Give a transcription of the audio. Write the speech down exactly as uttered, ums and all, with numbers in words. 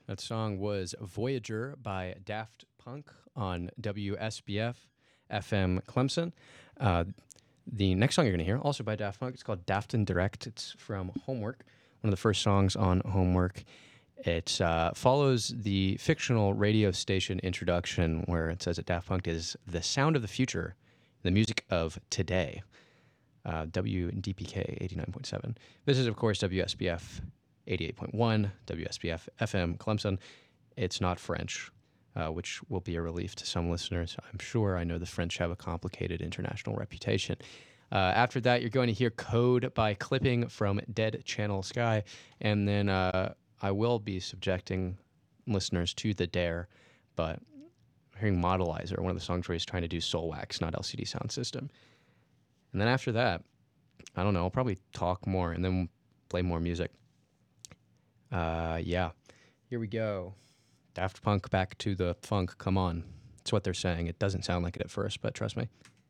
That song was Voyager by Daft Punk on W S B F F M Clemson. Uh, the next song you're going to hear, also by Daft Punk, it's called Daft and Direct. It's from Homework, one of the first songs on Homework. It uh, follows the fictional radio station introduction where it says that Daft Punk is the sound of the future, the music of today. Uh, W D P K eighty-nine point seven. This is, of course, W S B F eighty-eight point one, W S B F F M Clemson. It's not French, uh, which will be a relief to some listeners. I'm sure. I know the French have a complicated international reputation. Uh, after that, you're going to hear Code by Clipping from Dead Channel Sky. And then uh, I will be subjecting listeners to The Dare, but hearing Modelizer, one of the songs where he's trying to do Soulwax, not L C D Sound System. And then after that, I don't know, I'll probably talk more and then play more music. Uh, yeah, here we go. Daft Punk back to the funk. Come on. It's what they're saying. It doesn't sound like it at first, but trust me.